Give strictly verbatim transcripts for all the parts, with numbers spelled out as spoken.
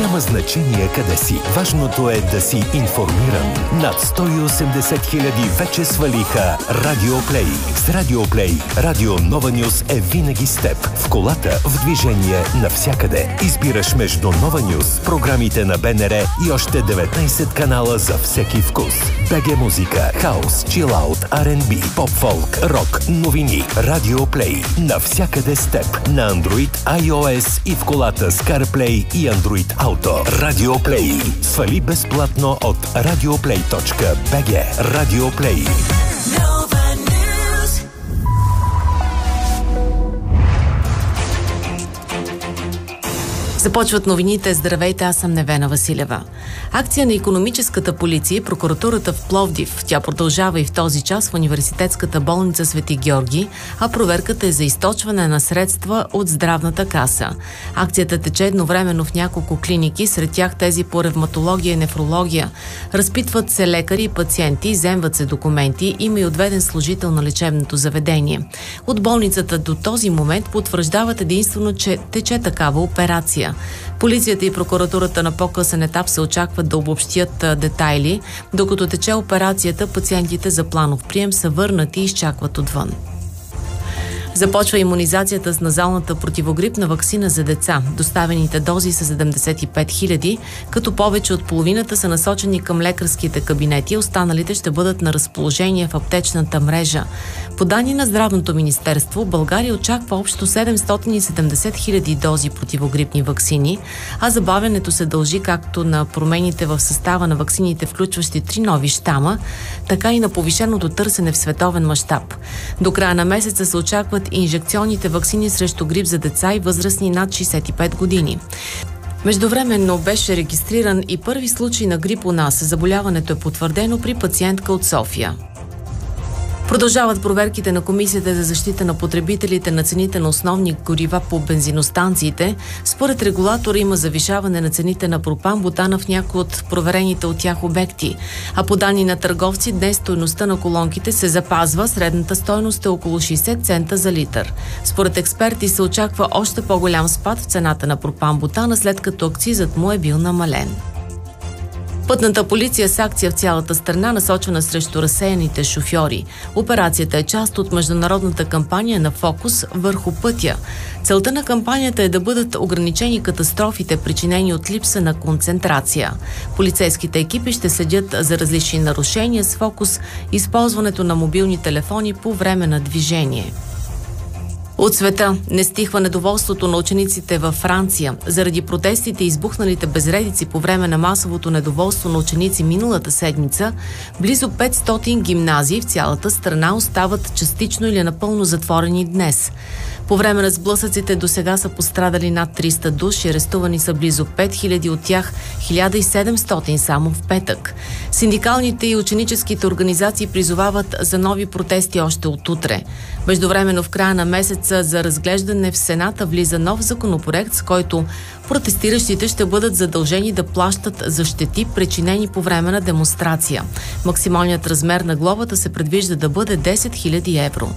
Няма значение къде си. Важното е да си информиран. Над сто и осемдесет хиляди вече свалиха Радио Плей. С Радио Плей, Радио Нова Нюс е винаги с теб. В колата, в движение, навсякъде. Избираш между Нова Нюс, програмите на БНР и още деветнайсет канала за всеки вкус. БГ музика, хаус, чилаут, Ар енд Би, поп-фолк, рок, новини. Радио Плей. Навсякъде с теб. На Android, iOS и в колата с CarPlay и Android Auto. Радио Плей. Свали безплатно от радиоплей точка би джи. Радио Плей. Започват новините. Здравейте, аз съм Невена Василева. Акция на икономическата полиция и прокуратурата в Пловдив. Тя продължава и в този час в университетската болница Свети Георги, а проверката е за източване на средства от здравната каса. Акцията тече едновременно в няколко клиники, сред тях тези по ревматология и нефрология. Разпитват се лекари и пациенти, изземват се документи, има и отведен служител на лечебното заведение. От болницата до този момент потвърждават единствено, че тече такава операция. Полицията и прокуратурата на по-късен етап се очакват да обобщят детайли. Докато тече операцията, пациентите за планов прием са върнати и изчакват отвън. Започва имунизацията с назалната противогрипна ваксина за деца. Доставените дози са седемдесет и пет хиляди, като повече от половината са насочени към лекарските кабинети, останалите ще бъдат на разположение в аптечната мрежа. По данни на Здравното министерство, България очаква общо седемстотин и седемдесет хиляди дози противогрипни ваксини, а забавянето се дължи както на промените в състава на ваксините, включващи три нови щама, така и на повишеното търсене в световен мащаб. До края на месеца се очакват инжекционните ваксини срещу грип за деца и възрастни над шейсет и пет години. Междувременно беше регистриран и първи случай на грип у нас. Заболяването е потвърдено при пациентка от София. Продължават проверките на Комисията за защита на потребителите на цените на основни горива по бензиностанциите. Според регулатора има завишаване на цените на пропан, бутана в някои от проверените от тях обекти. А по данни на търговци, днес стойността на колонките се запазва. Средната стойност е около шейсет цента за литър. Според експерти се очаква още по-голям спад в цената на пропан, бутана, след като акцизът му е бил намален. Пътната полиция с акция в цялата страна, насочена срещу разсеяните шофьори. Операцията е част от международната кампания на Фокус върху пътя. Целта на кампанията е да бъдат ограничени катастрофите, причинени от липса на концентрация. Полицейските екипи ще следят за различни нарушения с фокус използването на мобилни телефони по време на движение. От света не стихва недоволството на учениците във Франция. Заради протестите и избухналите безредици по време на масовото недоволство на ученици миналата седмица, близо петстотин гимназии в цялата страна остават частично или напълно затворени днес. По време на сблъсъците до сега са пострадали над триста души, арестувани са близо пет хиляди, от тях хиляда и седемстотин само в петък. Синдикалните и ученическите организации призовават за нови протести още от утре. Междувременно в края на месеца за разглеждане в Сената влиза нов законопроект, с който протестиращите ще бъдат задължени да плащат за щети, причинени по време на демонстрация. Максималният размер на глобата се предвижда да бъде десет хиляди евро.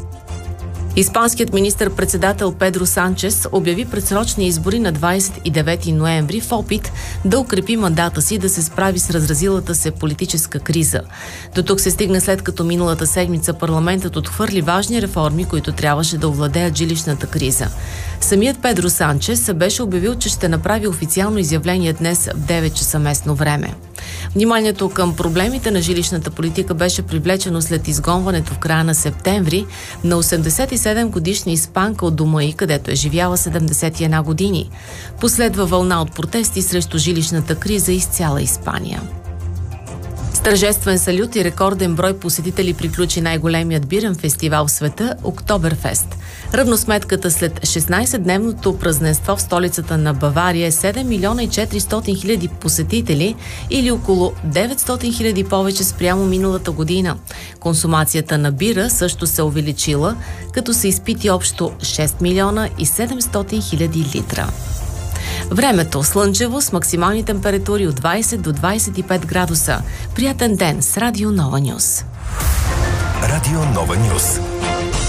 Испанският министър-председател Педро Санчес обяви предсрочни избори на двадесет и девети ноември в опит да укрепи мандата си да се справи с разразилата се политическа криза. До тук се стигна след като миналата седмица парламентът отхвърли важни реформи, които трябваше да овладеят жилищната криза. Самият Педро Санчес беше обявил, че ще направи официално изявление днес в девет часа местно време. Вниманието към проблемите на жилищната политика беше привлечено след изгонването в края на септември на осемдесет и седем годишна испанка от дома й, където е живяла седемдесет и една години. Последва вълна от протести срещу жилищната криза из цяла Испания. С тържествен салют и рекорден брой посетители приключи най-големият бирен фестивал в света – Октоберфест. Равносметката след шестнадесетдневното празненство в столицата на Бавария е седем милиона и четиристотин хиляди посетители или около деветстотин хиляди повече спрямо миналата година. Консумацията на бира също се увеличила, като се изпити общо шест милиона и седемстотин хиляди литра. Времето слънчево с максимални температури от двадесет до двадесет и пет градуса. Приятен ден с Радио Нова Нюс. Радио Нова Нюс.